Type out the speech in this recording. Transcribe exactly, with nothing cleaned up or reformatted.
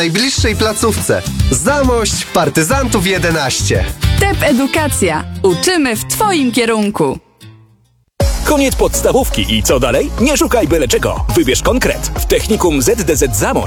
najbliższej placówce. Zamość Partyzantów jedenaście. T E P Edukacja. Uczymy w Twoim kierunku. Koniec podstawówki i co dalej? Nie szukaj byle czego. Wybierz konkret. W Technikum Z D Z Zamość